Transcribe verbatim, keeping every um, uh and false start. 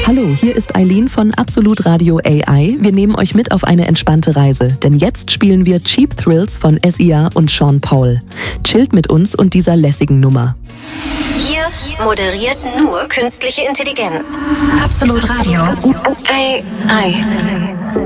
Hallo, hier ist Eileen von Absolut Radio A I. Wir nehmen euch mit auf eine entspannte Reise, denn jetzt spielen wir Cheap Thrills von S I A und Sean Paul. Chillt mit uns und dieser lässigen Nummer. Hier moderiert nur künstliche Intelligenz. Absolut Radio. A I.